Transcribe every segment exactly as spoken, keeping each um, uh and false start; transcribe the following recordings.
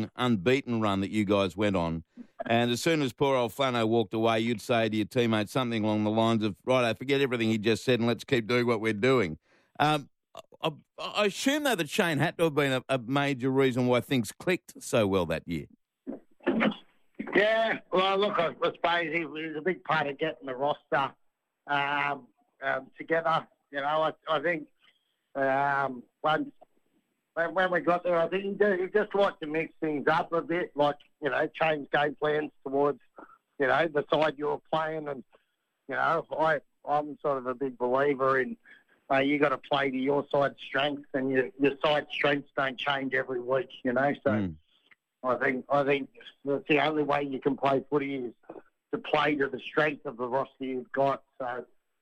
long, unbeaten run that you guys went on. And as soon as poor old Flano walked away, you'd say to your teammates something along the lines of, right, I forget everything he just said and let's keep doing what we're doing. Um, I, I assume, though, that Shane had to have been a, a major reason why things clicked so well that year. Yeah, well, look, I, I suppose he was a big part of getting the roster um, um, together. You know, I, I think um, once when, when we got there, I think he, did, he just liked to mix things up a bit, like, you know, change game plans towards, you know, the side you were playing. And, you know, I, I'm sort of a big believer in uh, you got to play to your side's strengths, and your, your side's strengths don't change every week, you know, so... Mm. I think I think that's the only way you can play footy is to play to the strength of the roster you've got. So,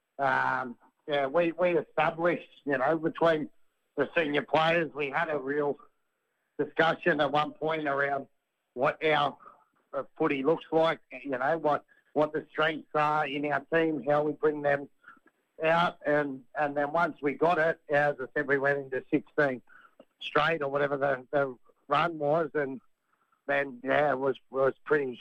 um, yeah, we, we established, you know, between the senior players, we had a real discussion at one point around what our uh, footy looks like, you know, what, what the strengths are in our team, how we bring them out. And, and then once we got it, as I said, we went into sixteen straight or whatever the, the run was, and then, yeah, it was was pretty,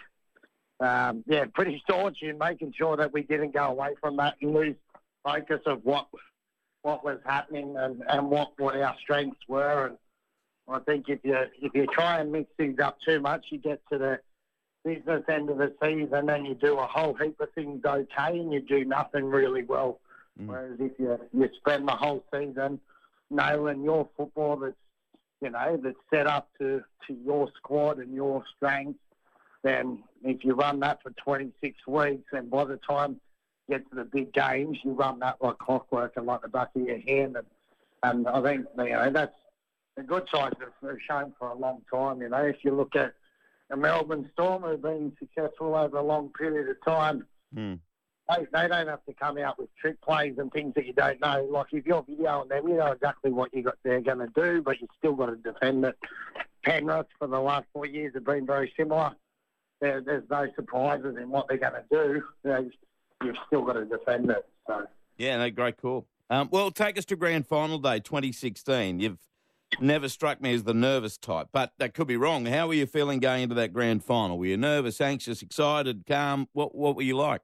um, yeah, pretty staunch in making sure that we didn't go away from that and lose focus of what what was happening and, and what, what our strengths were. And I think if you if you try and mix things up too much, you get to the business end of the season and you do a whole heap of things okay and you do nothing really well. Mm. Whereas if you you spend the whole season nailing your football that's, you know, that's set up to, to your squad and your strengths, then if you run that for twenty-six weeks, and by the time you get to the big games, you run that like clockwork and like the back of your hand. And, and I think, you know, that's a good side that's shown for a long time. You know, if you look at the Melbourne Storm, who've been successful over a long period of time, mm. They, they don't have to come out with trick plays and things that you don't know. Like, if you're videoing them, you know exactly what you got they're going to do, but you still got to defend it. Penrith, for the last four years, have been very similar. There, there's no surprises in what they're going to do. You know, you've still got to defend it. So Yeah, no, great call. Um, well, take us to Grand Final Day twenty sixteen. You've never struck me as the nervous type, but that could be wrong. How were you feeling going into that Grand Final? Were you nervous, anxious, excited, calm? What, what were you like?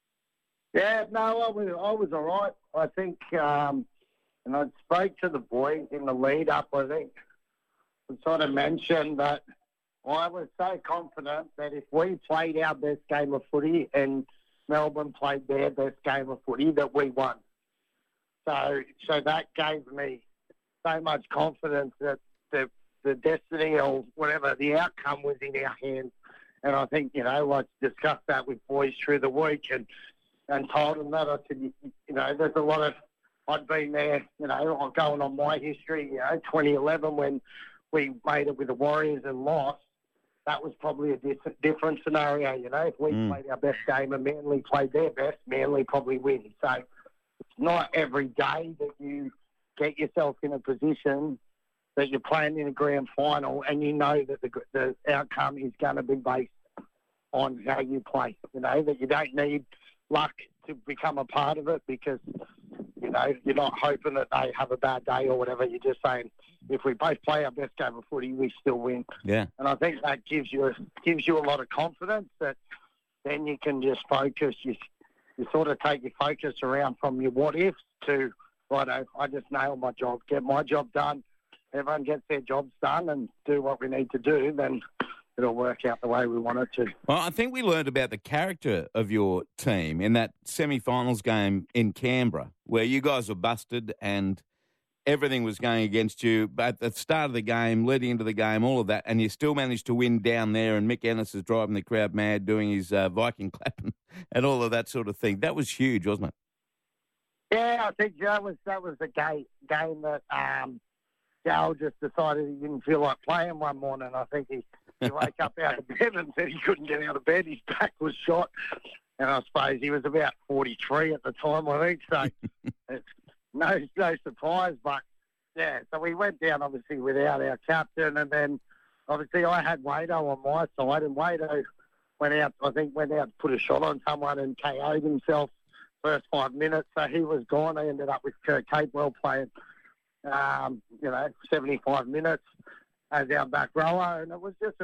Yeah, no, I was, I was all right. I think, um, and I spoke to the boys in the lead up, I think, and sort of mentioned that I was so confident that if we played our best game of footy and Melbourne played their best game of footy, that we won. So so that gave me so much confidence that the, the destiny or whatever, the outcome was in our hands. And I think, you know, I discussed that with boys through the week, and and told them that. I said, you, you know, there's a lot of, I'd been there, you know, going on my history, you know, twenty eleven when we made it with the Warriors and lost. That was probably a dis- different scenario, you know. If we mm. played our best game and Manly played their best, Manly probably win. So it's not every day that you get yourself in a position that you're playing in a grand final and you know that the, the outcome is going to be based on how you play, you know, that you don't need luck to become a part of it because, you know, you're not hoping that they have a bad day or whatever. You're just saying, if we both play our best game of footy, we still win. Yeah. And I think that gives you gives you a lot of confidence that then you can just focus. You, you sort of take your focus around from your what-ifs to, right, I just nailed my job, get my job done. Everyone gets their jobs done and do what we need to do, then it'll work out the way we want it to. Well, I think we learned about the character of your team in that semi-finals game in Canberra where you guys were busted and everything was going against you. But at the start of the game, leading into the game, all of that, and you still managed to win down there, and Mick Ennis is driving the crowd mad, doing his uh, Viking clapping and all of that sort of thing. That was huge, wasn't it? Yeah, I think that was that was the game, game that um, Gal just decided he didn't feel like playing one morning. I think he, he woke up out of bed and said he couldn't get out of bed. His back was shot. And I suppose he was about forty-three at the time, I think. So it's no, no surprise. But, yeah, so we went down, obviously, without our captain. And then, obviously, I had Wado on my side. And Wado went out, I think, went out to put a shot on someone and K O'd himself first five minutes. So he was gone. I ended up with Kurt Capewell playing, um, you know, seventy-five minutes as our back rower. And it was just a